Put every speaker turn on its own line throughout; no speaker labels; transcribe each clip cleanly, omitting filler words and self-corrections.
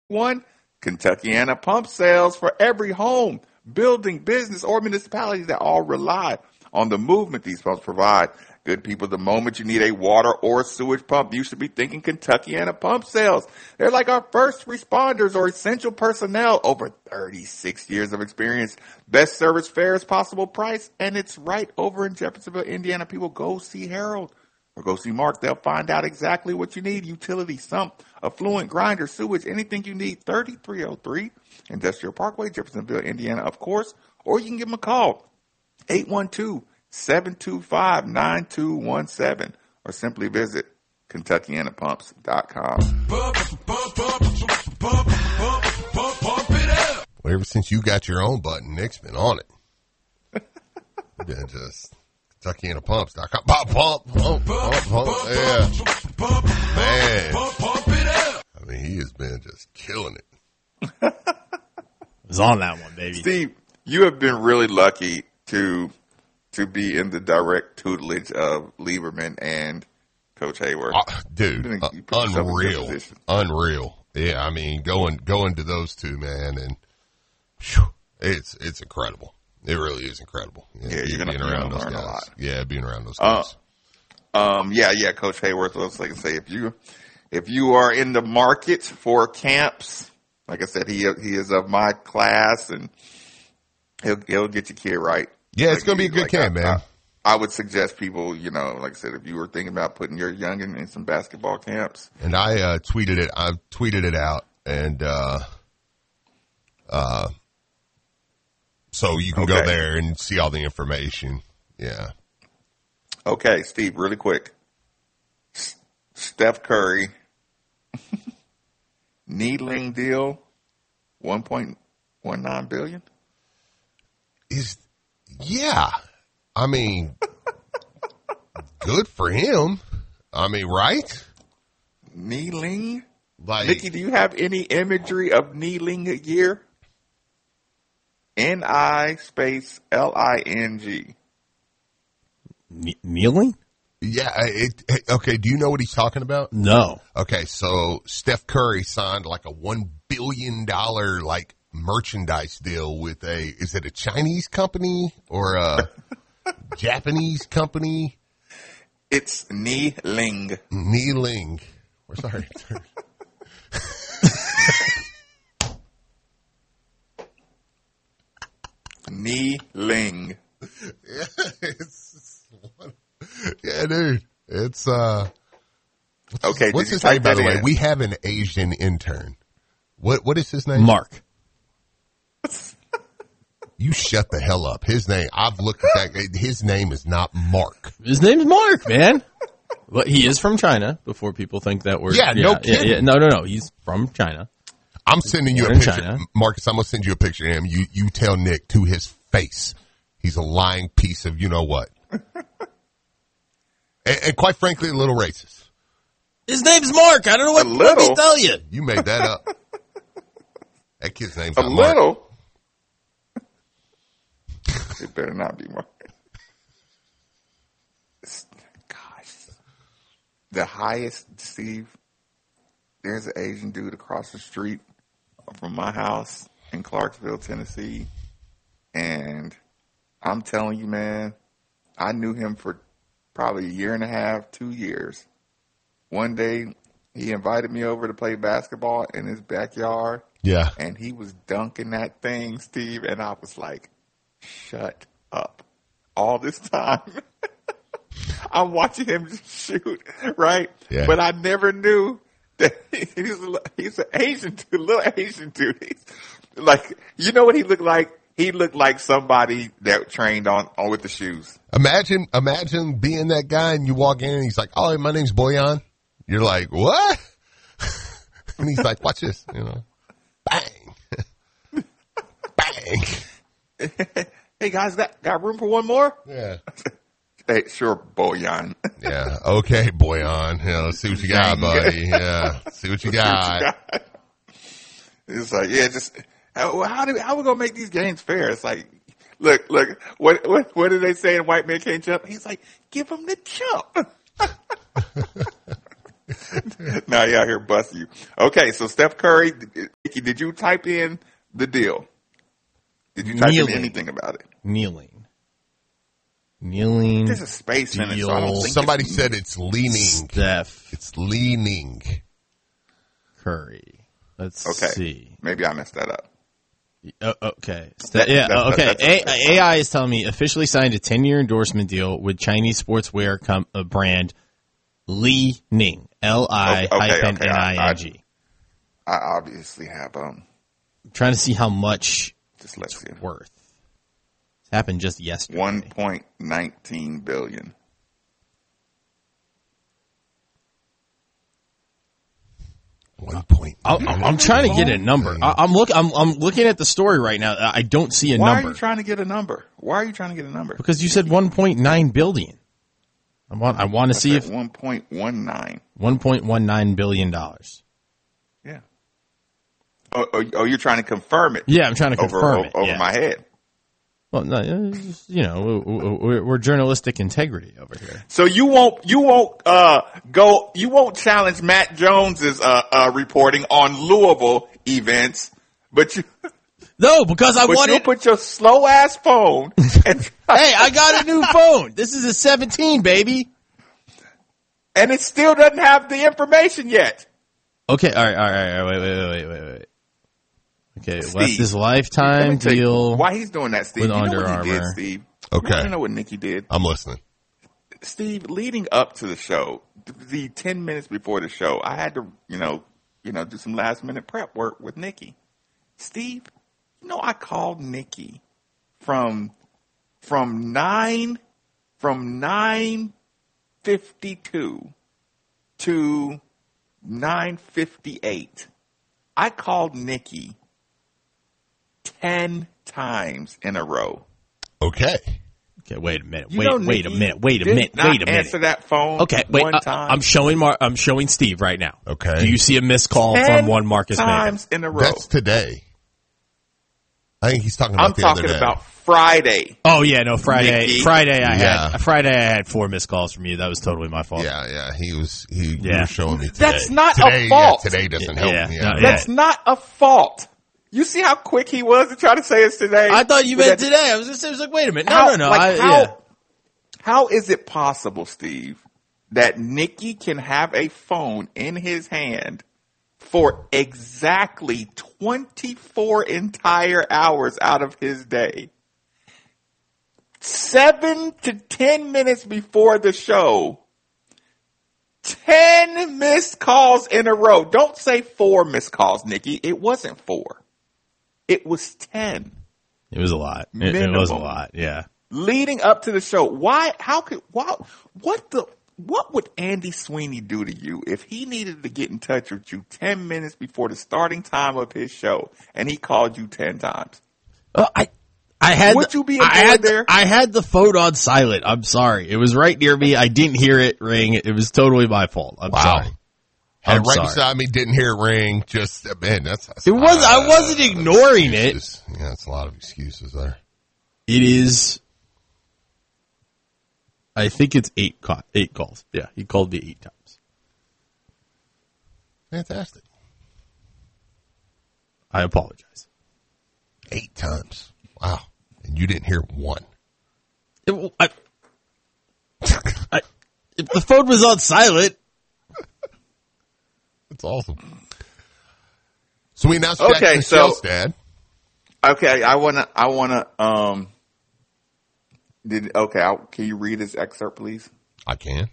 One, Kentuckiana Pump Sales for every home, building, business, or municipality that all rely on the movement these pumps provide. Good people, the moment you need a water or sewage pump, you should be thinking Kentuckiana Pump Sales. They're like our first responders or essential personnel, over 36 years of experience, best service, fairest possible price, and it's right over in Jeffersonville, Indiana. People, go see Harold or go see Mark. They'll find out exactly what you need. Utility, sump, affluent, grinder, sewage, anything you need. 3303 Industrial Parkway, Jeffersonville, Indiana, of course. Or you can give them a call, 812-725-9217, or simply visit KentuckianaPumps.com.
Well, ever since you got your own button, Nick's been on it. Been just KentuckianaPumps.com. Pump. Yeah. Man. I mean, he has been just killing it.
Was on that one, baby.
Steve, you have been really lucky to be in the direct tutelage of Lieberman and Coach Hayward.
Dude, unreal. Yeah, I mean, going to those two, man, and whew, it's incredible. It really is incredible.
Yeah, you're gonna learn a lot.
Yeah, being around those guys.
Yeah, Coach Hayward. Let's say if you are in the market for camps, like I said, he is of my class, and he'll get your kid right.
Yeah, it's going to be a good camp, man.
I would suggest people, like I said, if you were thinking about putting your youngin in some basketball camps.
And I tweeted it. I tweeted it out, and so you can go there and see all the information. Yeah.
Okay, Steve, really quick. Steph Curry, Needling deal, $1.19 billion.
Yeah. I mean, good for him. I mean, right?
Kneeling?
Like,
Nikki, do you have any imagery of kneeling gear? N-I-L-I-N-G.
Kneeling?
Yeah. Okay. Do you know what he's talking about?
No.
Okay. So Steph Curry signed like a $1 billion merchandise deal with is it a Chinese company or a Japanese company?
It's Kneeling.
Kneeling. We're sorry.
Kneeling.
Yeah, dude. It's
okay.
What's his name, by the way? We have an Asian intern. What is his name?
Mark.
You shut the hell up. His name, I've looked at that. His name is not Mark.
His name's Mark, man. Well, he is from China, before people think that we're...
Yeah, no kidding.
Yeah. No. He's from China.
I'm sending you a picture. China. Marcus, I'm going to send you a picture of him. You tell Nick to his face, he's a lying piece of you-know-what. and quite frankly, a little racist.
His name's Mark. I don't know what to tell you.
You made that up. That kid's name's
a
not Mark.
little. It better not be Mark. Gosh. The highest, Steve, there's an Asian dude across the street from my house in Clarksville, Tennessee. And I'm telling you, man, I knew him for probably a year and a half, 2 years. One day, he invited me over to play basketball in his backyard.
Yeah.
And he was dunking that thing, Steve, and I was like, shut up. All this time. I'm watching him just shoot, right?
Yeah.
But I never knew that he's an Asian dude, a little Asian dude. He's like, you know what he looked like? He looked like somebody that trained on with the shoes.
Imagine being that guy and you walk in and he's like, "Oh, my name's Boyan." You're like, "What?" And he's like, "Watch this," Bang. Bang.
Hey guys, got room for one more?
Yeah.
Hey, sure, Boyan.
Yeah. Okay, Boyan. Yeah, let's see what you got, buddy. Yeah. See what you got.
It's like, yeah, just how we gonna make these games fair? It's like, look, what do they say in White Man Can't Jump? He's like, give them the jump. Now you out here busting you. Okay, so Steph Curry, Nikki, did you type in the deal? Did you type in anything about it?
Kneeling.
There's a space in it, so I don't think
somebody said it's leaning.
Steph.
It's leaning.
Curry. Let's
Okay.
see.
Maybe I messed that up.
Okay. AI is telling me officially signed a 10-year endorsement deal with Chinese sportswear brand Li Ning. Li-Ning.
I obviously have
I'm trying to see how much
just let's see.
worth. It happened just yesterday.
1.19 billion.
I'm trying to get a number. I'm looking at the story right now. I don't see a number.
Why are you trying to get a number?
Because you said 1.9 billion. I want to see if
1.19.
$1.19 billion.
Yeah. Oh, you're trying to confirm it?
Yeah, I'm trying to confirm it
over my head.
Well, no, you know, we're journalistic integrity over here.
So you won't challenge Matt Jones's reporting on Louisville events, but you.
No, because
you put your slow ass phone. And
hey, I got a new phone. This is a 17, baby.
And it still doesn't have the information yet.
Okay, all right. Wait. Okay,
Steve,
what's this lifetime deal?
Why he's doing that, Steve?
With
you know
Under
what he
Armour.
did, Steve?
Okay.
You want to know what Nikki did?
I'm listening.
Steve, leading up to the show, the 10 minutes before the show, I had to, do some last minute prep work with Nikki. Steve, I called Nikki from 9:52 to 9:58. I called Nikki 10 times in a row.
Okay,
wait a minute.
Wait a minute. Answer that phone.
Okay, wait.
One time.
I'm showing Steve right now.
Okay.
Do you see a missed call from one Marcus Mann?
10 times in a row.
That's today. I think he's talking about the other day.
I'm talking about Friday.
Oh yeah, no, Friday.
Nikki.
Friday I had 4 missed calls from you. That was totally my fault.
Yeah. He was showing me today.
That's not a fault.
Today doesn't help me.
That's not a fault. You see how quick he was to try to say it's today?
I thought you meant today. I was like, wait a minute. No.
How is it possible, Steve, that Nikki can have a phone in his hand for exactly 24 entire hours out of his day? 7 to 10 minutes before the show, 10 missed calls in a row. Don't say 4 missed calls, Nikki. It wasn't 4. It was 10.
It was a lot. It was a lot. Yeah.
Leading up to the show, what would Andy Sweeney do to you if he needed to get in touch with you 10 minutes before the starting time of his show and he called you 10 times?
Would
you be aboard there?
I had the phone on silent. I'm sorry. It was right near me. I didn't hear it ring. It was totally my fault. I'm sorry.
Had it right beside me, didn't hear it ring. Just, man, that's
I wasn't ignoring it.
Yeah, it's a lot of excuses there.
It is. I think it's 8 calls. Yeah, he called me 8 times.
Fantastic.
I apologize.
8 times. Wow. And you didn't hear one.
If the phone was on silent.
That's awesome. So we announced Jackson Shelstad.
Okay, I wanna. Can you read his excerpt, please?
I can.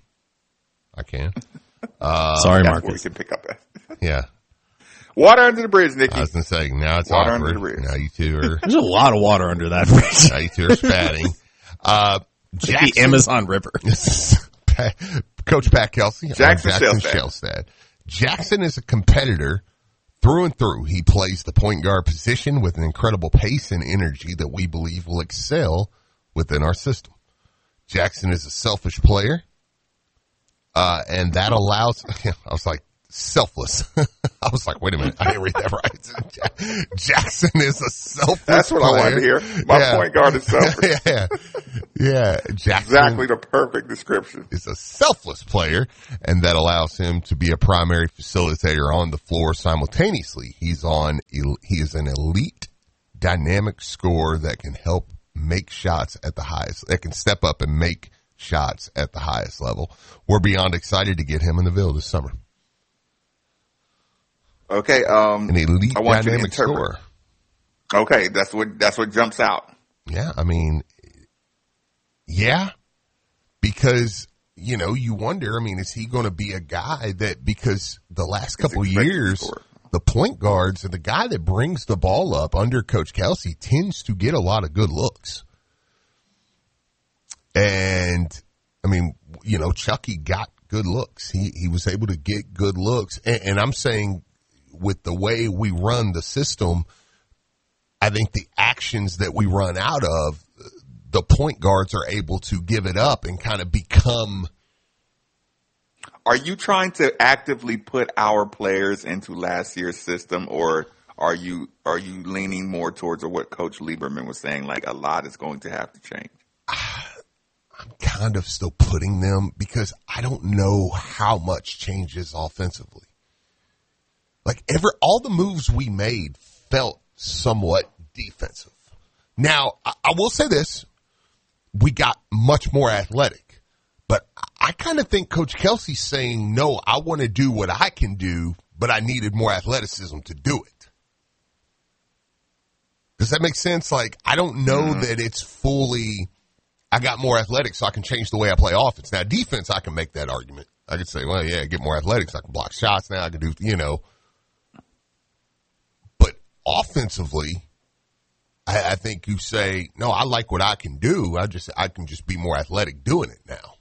Sorry, Marcus.
Where we can pick up at.
Yeah.
Water under the bridge, Nikki.
I was going to say, now it's
water
awkward.
Under the bridge.
Now you two are.
There's a lot of water under that bridge.
Now you two are spatting.
Jackson, the Amazon River.
Coach Pat Kelsey.
Jackson Shelstad.
Jackson is a competitor through and through. He plays the point guard position with an incredible pace and energy that we believe will excel within our system. Jackson is a selfish player, and that allows. I was like, selfless. I was like, wait a minute, I didn't read that right. Jackson is a selfless
That's what
player.
I wanted to hear. My point guard is selfish.
Yeah, Jackson.
Exactly the perfect description.
Is a selfless player, and that allows him to be a primary facilitator on the floor simultaneously. He is an elite, dynamic scorer that can help make shots at the highest, that can step up and make shots at the highest level. We're beyond excited to get him in the Ville this summer.
Okay,
an elite dynamic scorer.
Okay, that's what jumps out.
Yeah, I mean, yeah, because, you know, you wonder, I mean, is he going to be a guy that, because the last couple of years, the point guards and the guy that brings the ball up under Coach Kelsey tends to get a lot of good looks. And, I mean, you know, Chucky got good looks. He was able to get good looks. And I'm saying with the way we run the system, I think the actions that we run out of, the point guards are able to give it up and kind of become.
Are you trying to actively put our players into last year's system, or are you leaning more towards what Coach Lieberman was saying, like a lot is going to have to change?
I'm kind of still putting them, because I don't know how much changes offensively. Like all the moves we made felt somewhat defensive. Now, I will say this. We got much more athletic, but I kind of think Coach Kelsey's saying, no, I want to do what I can do, but I needed more athleticism to do it. Does that make sense? Like, I don't know that it's fully, I got more athletic so I can change the way I play offense. Now, defense, I can make that argument. I could say, well, yeah, get more athletic so I can block shots now. I can do, you know. But offensively, I think you say, no, I like what I can do. I can just be more athletic doing it now.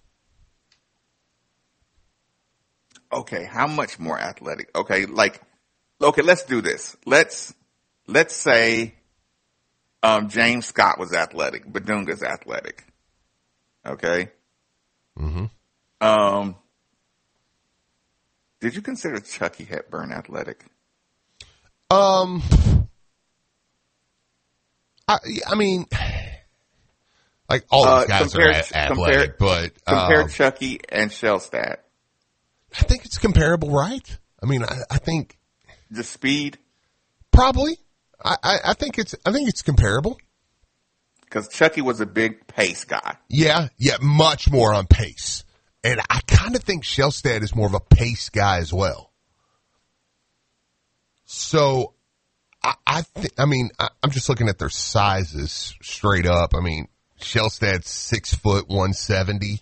Okay, how much more athletic? Okay, let's do this. Let's say James Scott was athletic, Badunga's athletic. Okay? Mm-hmm. Did you consider Chucky Hepburn athletic?
I mean, like all these guys are athletic, but
compare Chucky and Shellstad.
I think it's comparable, right? I mean, I think
the speed,
probably. I think it's comparable
because Chucky was a big pace guy.
Yeah, much more on pace, and I kind of think Shellstad is more of a pace guy as well. So. I'm just looking at their sizes straight up. I mean, Shellstad's 6 foot 170,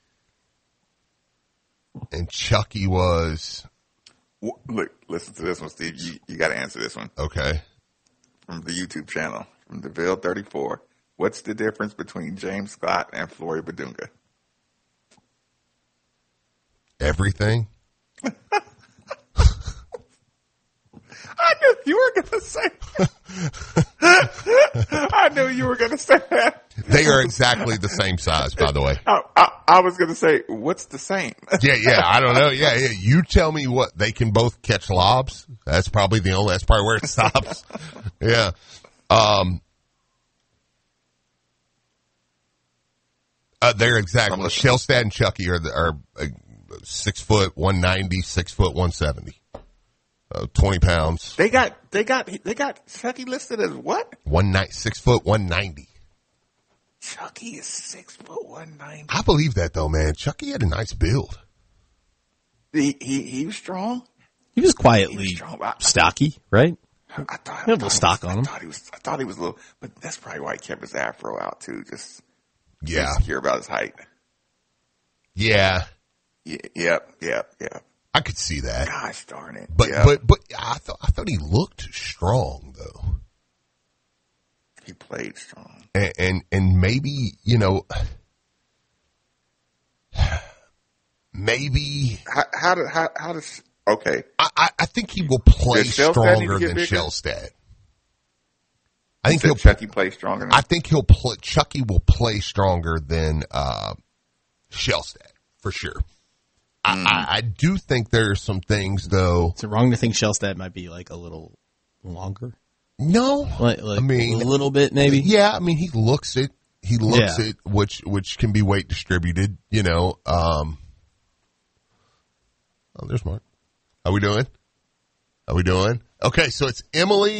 and Chucky was.
Look, listen to this one, Steve. You got to answer this one.
Okay.
From the YouTube channel, from the Ville 34. What's the difference between James Scott and Flory Badunga?
Everything.
I knew you were going to say that. I knew you were going to say that.
They are exactly the same size, by the way.
I was going to say, what's the same?
Yeah. I don't know. Yeah. You tell me what. They can both catch lobs. That's probably where it stops. Yeah. They're exactly. Shellstad and Chucky are 6 foot 190, 6 foot 170. 20 pounds.
They got Chucky listed as what?
6 foot 190.
Chucky is 6 foot 190.
I believe that though, man. Chucky had a nice build.
He was strong.
He was quietly stocky, right?
I thought
he had a little stock on him.
I thought he was a little, but that's probably why he kept his afro out too. Just insecure about his height.
Yeah.
Yep.
I could see that.
Gosh darn it!
But I thought he looked strong though.
He played strong,
and maybe maybe
how does okay?
I think he will play stronger than Shellstad. I think
Chucky play stronger.
I think Chucky will play stronger than Shellstad for sure. I do think there are some things, though.
Is it wrong to think Shellstad might be like a little longer?
No.
I mean, a little bit maybe?
Yeah, I mean, he looks it. He looks at which can be weight distributed, oh, there's Mark. How we doing? Okay, so it's Emily